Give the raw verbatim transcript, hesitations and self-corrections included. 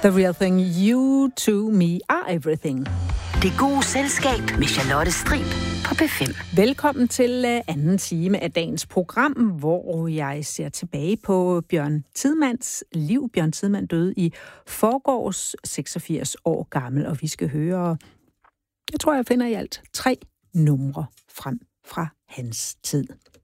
The Real Thing, You to Me Are Everything. Det gode selskab med Charlotte Strib på P fem. Velkommen til anden time af dagens program, hvor jeg ser tilbage på Bjørn Tidmands liv. Bjørn Tidmand døde i forgårs, seksogfirs år gammel, og vi skal høre, jeg tror, jeg finder i alt tre numre frem fra hans tid.